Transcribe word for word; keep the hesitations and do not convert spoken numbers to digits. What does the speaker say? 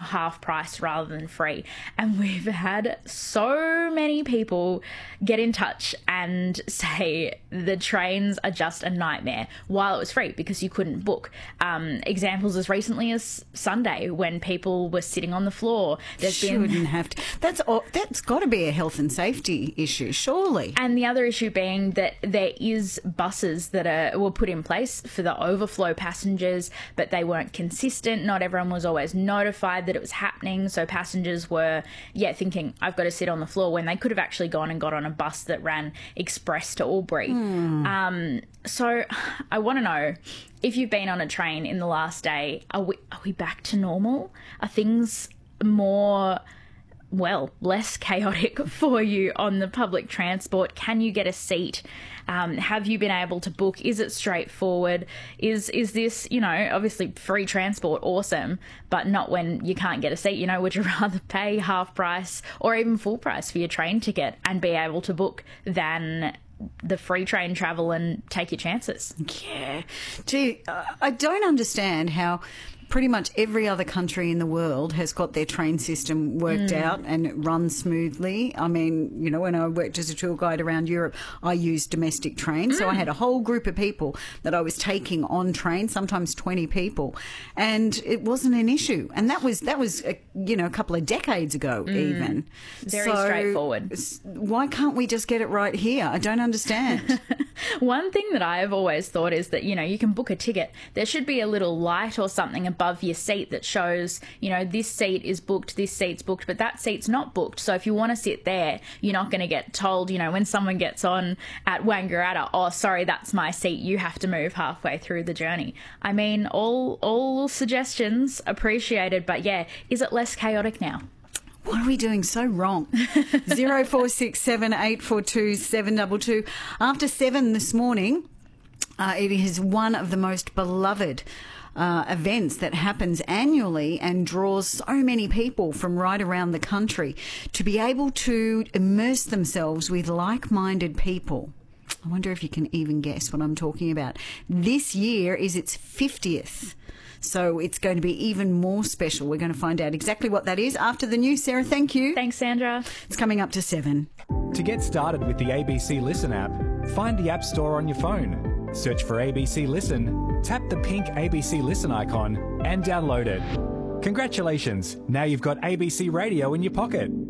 half price rather than free. And we've had so many people get in touch and say the trains are just a nightmare while it was free because you couldn't book. Um, examples as recently as Sunday when people were sitting on the floor. There's Shouldn't been... have to. That's that's got to be a health and safety issue, surely. And the other issue being that there is buses that are were put in place for the overflow passengers, but they weren't consistent. Not everyone was always notified that it was happening, so passengers were, yeah, thinking, I've got to sit on the floor, when they could have actually gone and got on a bus that ran express to Albury. Mm. Um, so I want to know, if you've been on a train in the last day, are we, are we back to normal? Are things more... well, less chaotic for you on the public transport? Can you get a seat? Um, have you been able to book? Is it straightforward? Is is this, you know, obviously free transport, awesome, but not when you can't get a seat? You know, would you rather pay half price or even full price for your train ticket and be able to book than the free train travel and take your chances? Yeah. Gee, uh, I don't understand how pretty much every other country in the world has got their train system worked mm. out and it runs smoothly. I mean, you know, when I worked as a tour guide around Europe, I used domestic trains. Mm. So I had a whole group of people that I was taking on trains, sometimes twenty people, and it wasn't an issue. And that was, that was a, you know, a couple of decades ago mm. even. Very so straightforward. Why can't we just get it right here? I don't understand. One thing that I've always thought is that, you know, you can book a ticket. There should be a little light or something above your seat that shows, you know, this seat is booked, this seat's booked, but that seat's not booked. So if you want to sit there, you're not going to get told, you know, when someone gets on at Wangaratta, oh, sorry, that's my seat, you have to move halfway through the journey. I mean, all all suggestions appreciated, but yeah, is it less chaotic now? What are we doing so wrong? zero four six seven eight four two seven two two. After seven this morning, uh, it is one of the most beloved uh, events that happens annually and draws so many people from right around the country to be able to immerse themselves with like-minded people. I wonder if you can even guess what I'm talking about. This year is its fiftieth. So it's going to be even more special. We're going to find out exactly what that is after the news. Sarah, thank you. Thanks, Sandra. It's coming up to seven. To get started with the A B C Listen app, find the App Store on your phone. Search for A B C Listen, tap the pink A B C Listen icon and download it. Congratulations, now you've got A B C Radio in your pocket.